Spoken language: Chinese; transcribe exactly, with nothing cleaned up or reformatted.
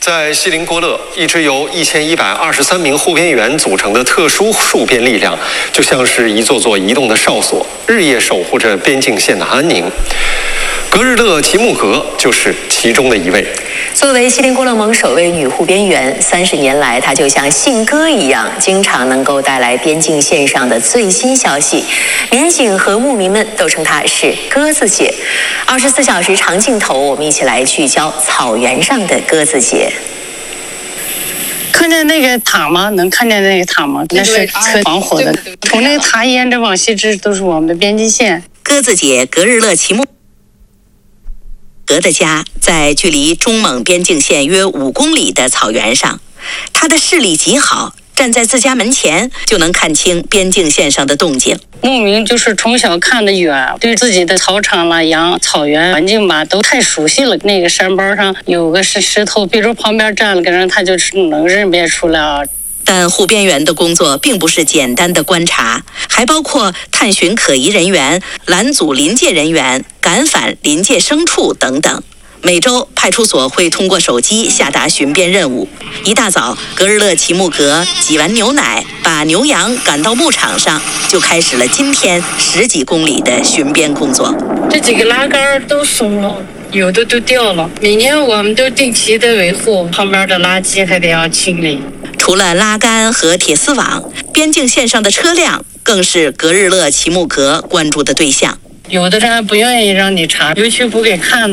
在锡林郭勒，一支由一千一百二十三名护边员组成的特殊戍边力量，就像是一座座移动的哨所，日夜守护着边境线的安宁。格日勒齐木格就是其中的一位。 作为锡林郭勒盟首位女护边员，三十年来，她就像信鸽一样，经常能够带来边境线上的最新消息。民警和牧民们都称她是鸽子姐。二十四小时长镜头，我们一起来聚焦草原上的鸽子姐。 看见那个塔吗？能看见那个塔吗？那是可防火的。从那个塔沿着往西支都是我们的边境线。 鸽子姐格日勒齐木格的家在距离中蒙边境线约五公里的草原上，她的视力极好，站在自家门前就能看清边境线上的动静。 牧民就是从小看得远，对自己的草场啦、羊、草原环境吧都太熟悉了。那个山包上有个是石头，比如旁边站了个人，他就是能认别出来啊。 但护边员的工作并不是简单的观察，还包括探寻可疑人员、拦阻临界人员、赶返临界牲畜等等。每周派出所会通过手机下达巡边任务。一大早，格日勒齐木格挤完牛奶，把牛羊赶到牧场上，就开始了今天十几公里的巡边工作。 这几个拉杆都松了，有的都掉了。每年我们都定期的维护，旁边的垃圾还得要清理。 除了拉杆和铁丝网，边境线上的车辆更是格日勒齐木格关注的对象。 有的人还不愿意让你查，尤其不给看。